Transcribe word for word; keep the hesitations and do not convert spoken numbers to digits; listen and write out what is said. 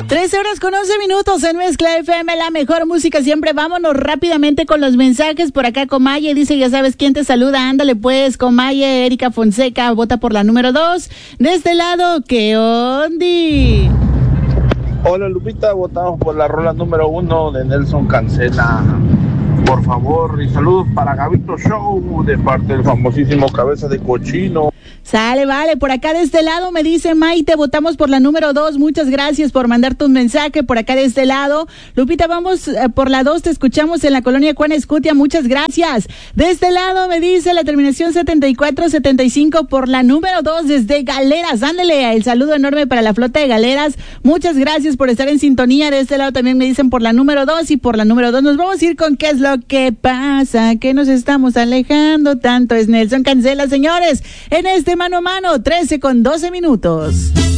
trece horas con once minutos en Mezcla F M, la mejor música siempre. Vámonos rápidamente con los mensajes. Por acá Comaye dice, ya sabes quién te saluda. Ándale pues, Comaye. Erika Fonseca vota por la número dos. De este lado, ¿qué ondi? Hola Lupita, votamos por la rola número uno de Nelson Cancela. Por favor, y saludos para Gabito Show, de parte del famosísimo Cabeza de Cochino. Sale, vale, por acá de este lado me dice Maite, votamos por la número dos, muchas gracias por mandar tu mensaje. Por acá de este lado, Lupita, vamos eh, por la dos, te escuchamos en la colonia Juan Escutia, muchas gracias. De este lado me dice la terminación setenta y cuatro setenta y cinco por la número dos desde Galeras. Ándale, el saludo enorme para la flota de Galeras, muchas gracias por estar en sintonía. De este lado también me dicen por la número dos, y por la número dos nos vamos a ir con ¿qué es lo que pasa? Que nos estamos alejando tanto. Es Nelson Cancela, señores, en este mano a mano, trece con doce minutos.